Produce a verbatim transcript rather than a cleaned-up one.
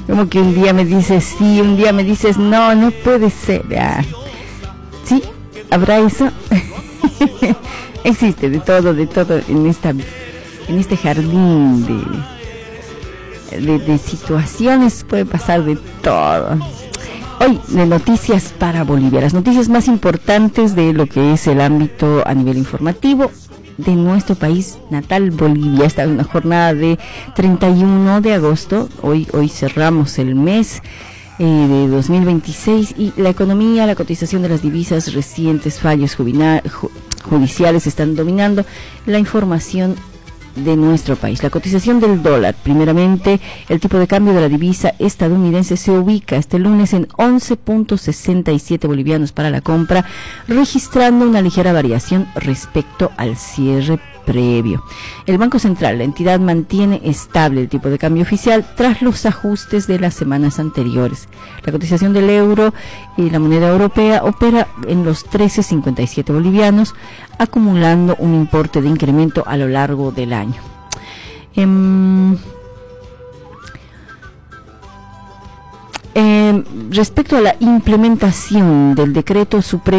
Como que un día me dices sí, un día me dices no, no puede ser. Ah, sí, habrá eso. Existe de todo, de todo en esta, en este jardín de, de, de situaciones, puede pasar de todo. Hoy, de noticias para Bolivia, las noticias más importantes de lo que es el ámbito a nivel informativo de nuestro país natal, Bolivia. Esta es una jornada de treinta y uno de agosto, hoy, hoy cerramos el mes eh, de dos mil veintiséis, y la economía, la cotización de las divisas, recientes fallos jubina, ju, judiciales están dominando la información de nuestro país. La cotización del dólar, primeramente, el tipo de cambio de la divisa estadounidense se ubica este lunes en once punto sesenta y siete bolivianos para la compra, registrando una ligera variación respecto al cierre previo. El Banco Central, la entidad, mantiene estable el tipo de cambio oficial tras los ajustes de las semanas anteriores. La cotización del euro y la moneda europea opera en los trece cincuenta y siete bolivianos, acumulando un importe de incremento a lo largo del año. Eh, eh, respecto a la implementación del decreto supremo